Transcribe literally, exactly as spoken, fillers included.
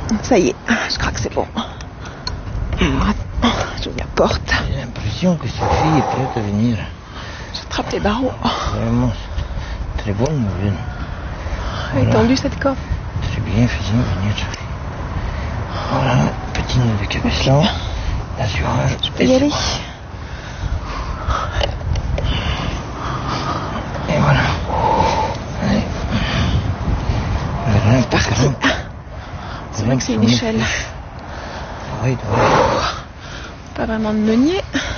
Ça y est, je crois que c'est bon. J'ouvre la porte. J'ai l'impression que cette fille est prête à venir. J'attrape les barreaux. Vraiment, très bonne nouvelle. Elle est tendue cette corde. Très bien, faisons venir. Voilà, petit nœud de capuchon. L'assurage. Je peux y aller. Et voilà. Allez. Voilà, C'est parti. C'est vrai que c'est une échelle. Oui, oui. Pas vraiment de meunier.